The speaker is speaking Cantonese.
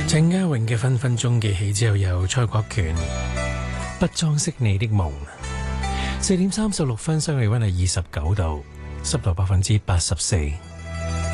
鄭嘉穎嘅分分鐘記起之後，有蔡國權不裝飾你的夢。4:36，室氣溫係29度，濕度84%。